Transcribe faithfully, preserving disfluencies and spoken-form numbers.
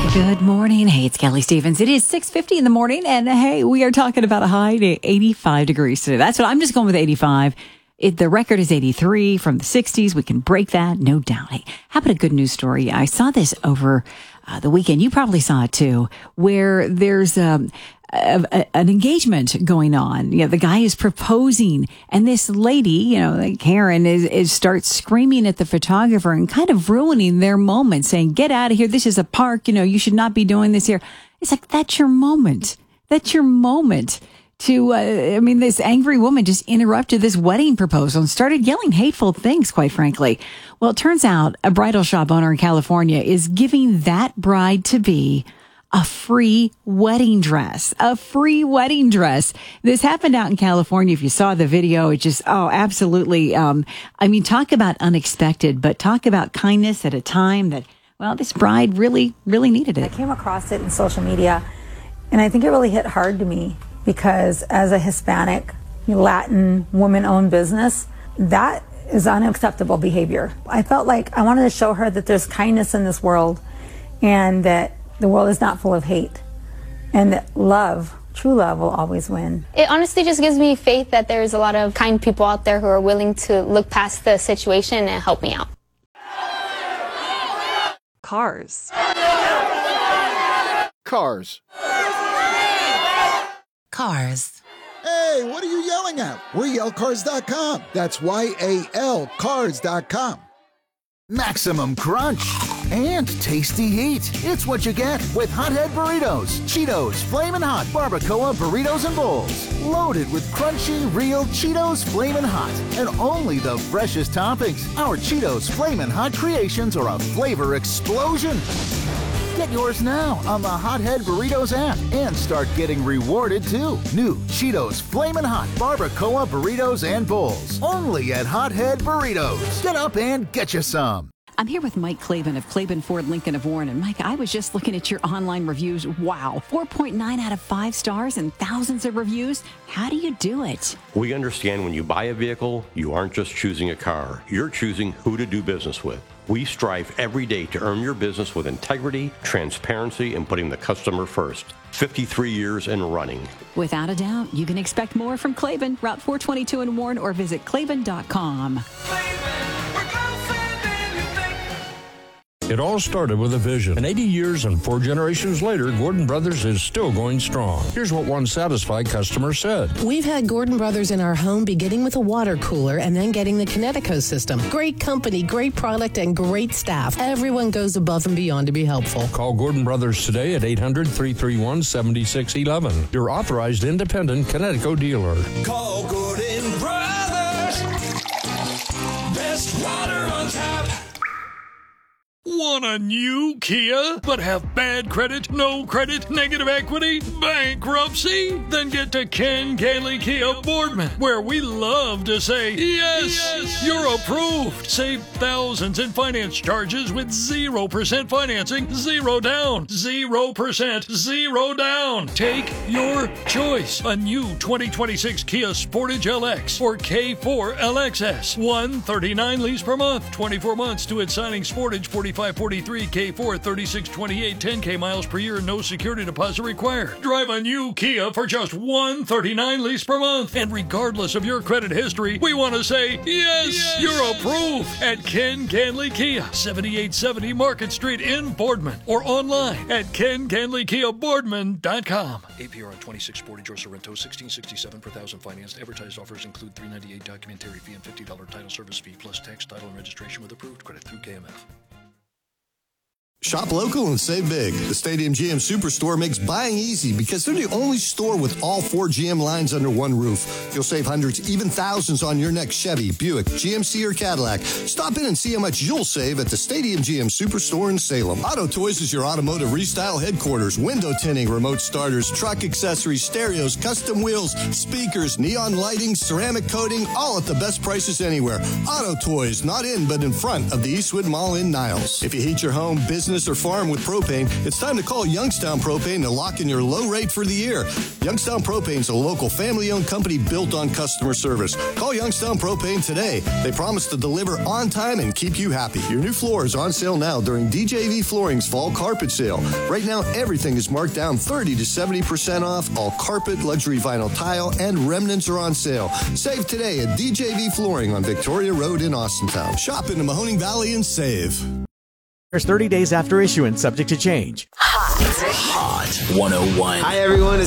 Good morning. Hey, it's Kelly Stevens. It is six fifty in the morning, and hey, we are talking about a high to eighty-five degrees today. That's what I'm just going with eighty-five. It, the record is eighty-three from the sixties. We can break that, no doubt. Hey, how about a good news story? I saw this over uh, the weekend. You probably saw it too, where there's um, a, a, an engagement going on. You know, the guy is proposing, and this lady, you know, like Karen, is, is starts screaming at the photographer and kind of ruining their moment, saying, "Get out of here! This is a park. You know, you should not be doing this here." It's like, that's your moment. That's your moment. To, uh, I mean, this angry woman just interrupted this wedding proposal and started yelling hateful things, quite frankly. Well, it turns out a bridal shop owner in California is giving that bride-to-be a free wedding dress, a free wedding dress. This happened out in California. If you saw the video, it just, oh, absolutely. Um, I mean, talk about unexpected, but talk about kindness at a time that, well, this bride really, really needed it. I came across it in social media, and I think it really hit hard to me. Because as a Hispanic, Latin, woman-owned business, that is unacceptable behavior. I felt like I wanted to show her that there's kindness in this world and that the world is not full of hate and that love, true love, will always win. It honestly just gives me faith that there's a lot of kind people out there who are willing to look past the situation and help me out. Cars. Cars. Cars. Hey, what are you yelling at? We're yell cars dot com. That's Y A L cars dot com. Maximum crunch and tasty heat. It's what you get with Hothead Burritos. Cheetos, Flamin' Hot, Barbacoa Burritos and Bowls. Loaded with crunchy, real Cheetos Flamin' Hot. And only the freshest toppings. Our Cheetos Flamin' Hot creations are a flavor explosion. Get yours now on the Hothead Burritos app and start getting rewarded too. New Cheetos Flamin' Hot Barbacoa Burritos and Bowls. Only at Hothead Burritos. Get up and get you some. I'm here with Mike Klaban of Klaban Ford Lincoln of Warren. And Mike, I was just looking at your online reviews. Wow, four point nine out of five stars and thousands of reviews. How do you do it? We understand when you buy a vehicle, you aren't just choosing a car. You're choosing who to do business with. We strive every day to earn your business with integrity, transparency, and putting the customer first. fifty-three years and running. Without a doubt, you can expect more from Klaban, Route four twenty-two in Warren, or visit Klaban dot com. It all started with a vision. And eighty years and four generations later, Gordon Brothers is still going strong. Here's what one satisfied customer said. We've had Gordon Brothers in our home beginning with a water cooler and then getting the Kinetico system. Great company, great product, and great staff. Everyone goes above and beyond to be helpful. Call Gordon Brothers today at eight hundred, three three one, seven six one one. Your authorized independent Kinetico dealer. Call Gordon Brothers. Best water on tap. Want a new Kia, but have bad credit, no credit, negative equity, bankruptcy? Then get to Ken Ganley Kia Boardman, where we love to say, yes, yes, you're approved. Save thousands in finance charges with zero percent financing, zero down, zero percent, zero down. Take your choice. A new twenty twenty-six Kia Sportage L X or K four L X S. one hundred thirty-nine lease per month, twenty-four months to its signing. Sportage forty-five forty-three, K four thirty-six twenty-eight, ten K miles per year, no security deposit required. Drive a new Kia for just one hundred thirty-nine lease per month. And regardless of your credit history, we want to say, yes, yes, you're approved at Ken Ganley Kia, seventy-eight seventy Market Street in Boardman, or online at ken ganley kia boardman dot com. A P R on twenty-six Sportage or Sorrento, sixteen sixty-seven per thousand financed. Advertised offers include three ninety-eight documentary fee and fifty dollars title service fee plus tax, title, and registration with approved credit through K M F. Shop local and save big. The Stadium G M Superstore makes buying easy because they're the only store with all four G M lines under one roof. You'll save hundreds, even thousands on your next Chevy, Buick, G M C, or Cadillac. Stop in and see how much you'll save at the Stadium G M Superstore in Salem. Auto Toys is your automotive restyle headquarters. Window tinting, remote starters, truck accessories, stereos, custom wheels, speakers, neon lighting, ceramic coating, all at the best prices anywhere. Auto Toys, not in but in front of the Eastwood Mall in Niles. If you heat your home, business, business or farm with propane, it's time to call Youngstown Propane to lock in your low rate for the year. Youngstown Propane is a local family-owned company built on customer service. Call Youngstown Propane today. They promise to deliver on time and keep you happy. Your new floor is on sale now during D J V Flooring's fall carpet sale. Right now, everything is marked down thirty to seventy percent off. All carpet, luxury vinyl tile, and remnants are on sale. Save today at D J V Flooring on Victoria Road in Austintown. Shop in the Mahoning Valley and save. There's thirty days after issuance, subject to change. Hot. Hot one oh one. Hi, everyone. It's